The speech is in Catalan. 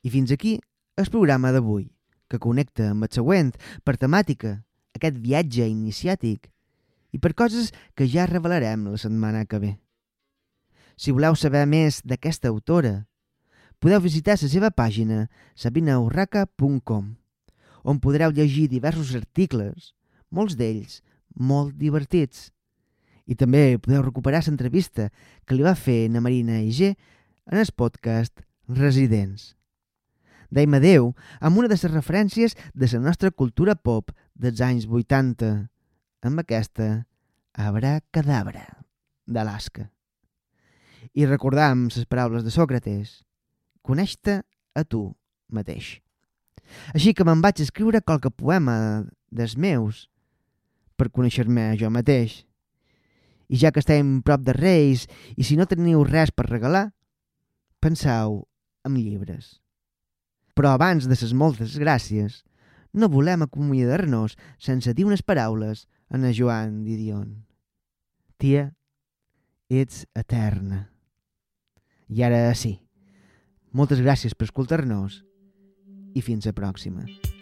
I fins aquí el programa d'avui, que connecta amb el següent per temàtica, aquest viatge iniciàtic, i per coses que ja revelarem la setmana que ve. Si voleu saber més d'aquesta autora, podeu visitar la seva pàgina sabinaurraca.com, on podreu llegir diversos articles, molts d'ells molt divertits. I també podeu recuperar l'entrevista que li va fer na Marina Aigé en el podcast Residents. Deim adeu amb una de les referències de la nostra cultura pop dels anys 80, amb aquesta Abracadabra d'Alaska. I recordam les paraules de Sòcrates: coneix-te a tu mateix. Així que me'n vaig escriure qualque poema dels meus per conèixer-me jo mateix. I ja que estem prop de Reis i si no teniu res per regalar, penseu en llibres. Però abans de les moltes gràcies, no volem acomiadar-nos sense dir unes paraules en Joan Didion. Tia, ets eterna. I ara sí, moltes gràcies per escoltar-nos i fins a pròxima.